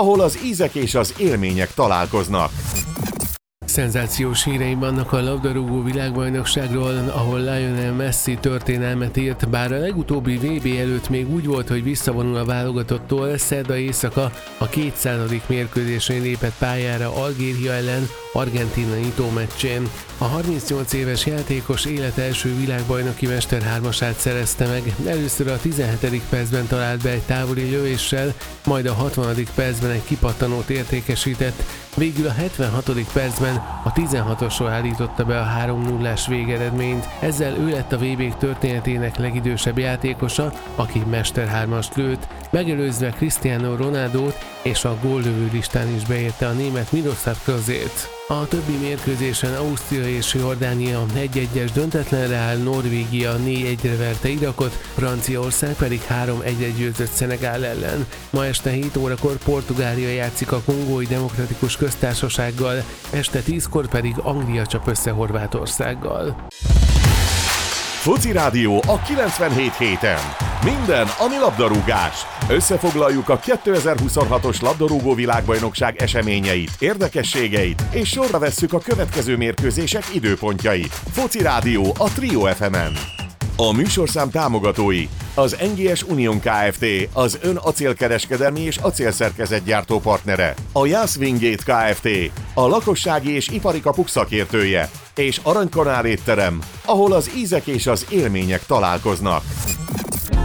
ahol az ízek és az élmények találkoznak. Szenzációs híreim vannak a labdarúgó világbajnokságról, ahol Lionel Messi történelmet írt, bár a legutóbbi VB előtt még úgy volt, hogy visszavonul a válogatottól. Szerda éjszaka a 200. mérkőzésén lépett pályára Algéria ellen Argentína nyitó meccsén. A 38 éves játékos élet első világbajnoki Mester 3-asát szerezte meg. Először a 17. percben talált be egy távoli lövéssel, majd a 60. percben egy kipattanót értékesített, végül a 76. percben a 16-osról állította be a 3-0-ás végeredményt. Ezzel ő lett a VB történetének legidősebb játékosa, aki Mester 3-ast lőtt, megelőzve Cristiano Ronaldót, és a góllövő listán is beérte a német Miroslav Klozét. A többi mérkőzésen Ausztria és Jordánia 1-1-es döntetlenre áll, Norvégia 4-1-re verte Irakot, Franciaország pedig 3-1-re győzött Szenegál ellen. Ma este 7 órakor Portugália játszik a Kongói Demokratikus Köztársasággal, este 10-kor pedig Anglia csap össze Horvátországgal. Foci Rádió a 97.7-en. Minden, ami labdarúgás. Összefoglaljuk a 2026-os labdarúgó világbajnokság eseményeit, érdekességeit, és sorra vesszük a következő mérkőzések időpontjait. Foci Rádió a Trio FM-en. A műsorszám támogatói: az NGS Union Kft., az ön acélkereskedelmi és acélszerkezetgyártó partnere, a Jász Wingate Kft., a lakossági és ipari kapuk szakértője, és Aranykanál étterem, ahol az ízek és az élmények találkoznak.